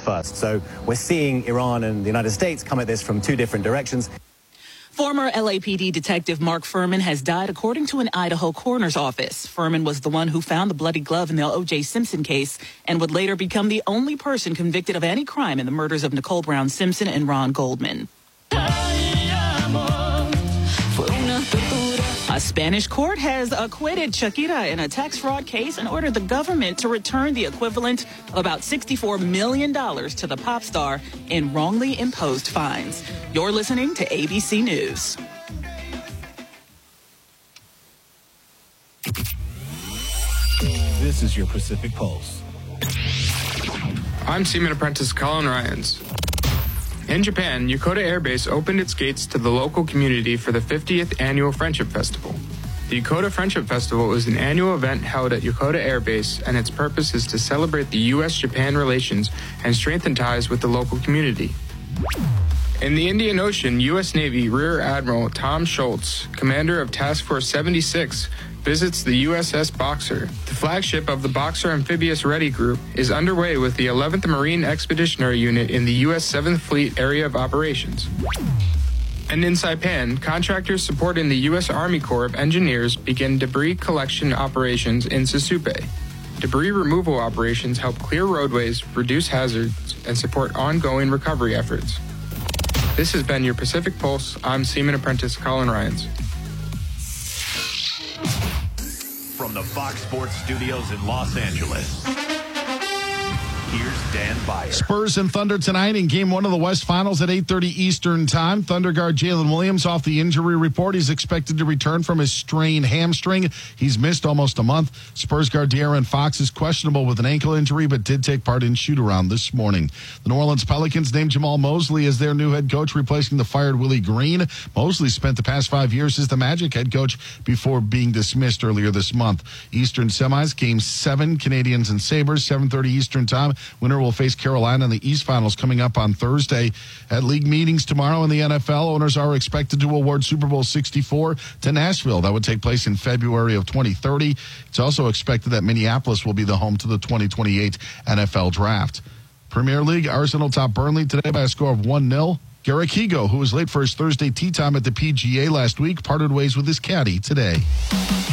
first. So we're seeing Iran and the United States come at this from two different directions. Former LAPD detective Mark Furman has died, according to an Idaho coroner's office. Furman was the one who found the bloody glove in the O.J. Simpson case and would later become the only person convicted of any crime in the murders of Nicole Brown Simpson and Ron Goldman. A Spanish court has acquitted Shakira in a tax fraud case and ordered the government to return the equivalent of about $64 million to the pop star in wrongly imposed fines. You're listening to ABC News. This is your Pacific Pulse. I'm Seaman Apprentice Colin Ryans. In Japan, Yokota Air Base opened its gates to the local community for the 50th Annual Friendship Festival. The Yokota Friendship Festival is an annual event held at Yokota Air Base, and its purpose is to celebrate the U.S.-Japan relations and strengthen ties with the local community. In the Indian Ocean, U.S. Navy Rear Admiral Tom Schultz, commander of Task Force 76, visits the USS Boxer. The flagship of the Boxer Amphibious Ready Group is underway with the 11th Marine Expeditionary Unit in the U.S. 7th Fleet Area of Operations. And in Saipan, contractors supporting the U.S. Army Corps of Engineers begin debris collection operations in Susupe. Debris removal operations help clear roadways, reduce hazards, and support ongoing recovery efforts. This has been your Pacific Pulse. I'm Seaman Apprentice Colin Ryans. From the Fox Sports Studios in Los Angeles, here's Dan Byer. Spurs and Thunder tonight in Game 1 of the West Finals at 8:30 Eastern Time. Thunder guard Jalen Williams off the injury report. He's expected to return from his strained hamstring. He's missed almost a month. Spurs guard De'Aaron Fox is questionable with an ankle injury, but did take part in shoot-around this morning. The New Orleans Pelicans named Jamal Mosley as their new head coach, replacing the fired Willie Green. Mosley spent the past 5 years as the Magic head coach before being dismissed earlier this month. Eastern semis, Game 7, Canadians and Sabres, 7:30 Eastern Time. Winner will face Carolina in the East Finals coming up on Thursday. At league meetings tomorrow in the NFL, owners are expected to award Super Bowl 64 to Nashville. That would take place in February of 2030. It's also expected that Minneapolis will be the home to the 2028 NFL Draft. Premier League, Arsenal top Burnley today by a score of 1-0. Garrick Higo, who was late for his Thursday tee time at the PGA last week, parted ways with his caddy today.